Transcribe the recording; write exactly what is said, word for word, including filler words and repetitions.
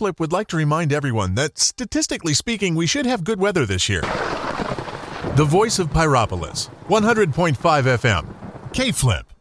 K-Flip would like to remind everyone that, statistically speaking, we should have good weather this year. The voice of Pyropolis, one hundred point five F M, K-Flip.